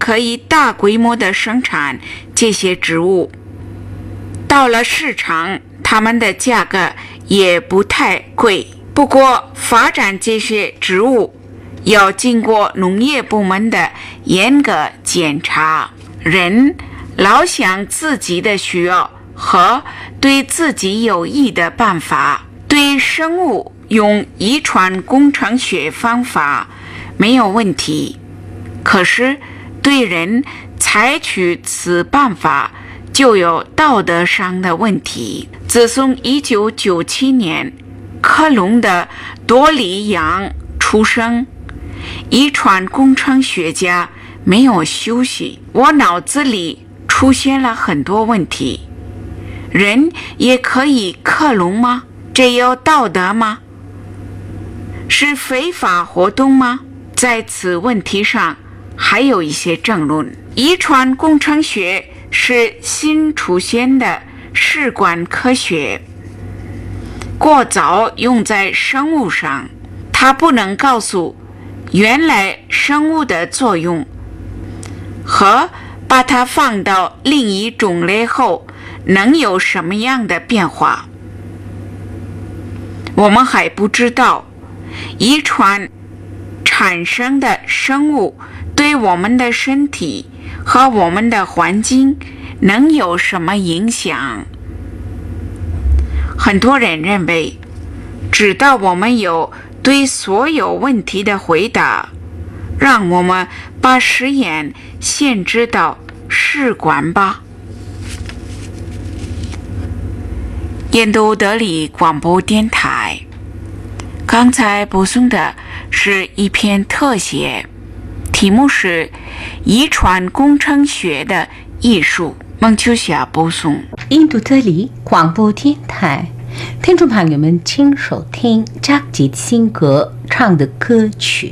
可以大规模的生产这些植物。到了市场，它们的价格也不太贵。不过，发展这些植物要经过农业部门的严格检查。人老想自己的需要和对自己有益的办法，对生物用遗传工程学方法没有问题，可是对人采取此办法就有道德上的问题。自从1997年科隆的多里扬出生，遗传工程学家没有休息，我脑子里出现了很多问题。人也可以克隆吗？这有道德吗？是非法活动吗？在此问题上还有一些争论。遗传工程学是新出现的试管科学，过早用在生物上，它不能告诉原来生物的作用和把它放到另一种类后能有什么样的变化。我们还不知道遗传产生的生物对我们的身体和我们的环境能有什么影响。很多人认为，直到我们有对所有问题的回答，让我们把实验限制到试管吧。印度德里广播电台，刚才播送的是一篇特写，题目是遗传工程学的艺术。孟秋霞播送。 印度德里广播电台，听众朋友们，请收听扎吉辛格唱的歌曲。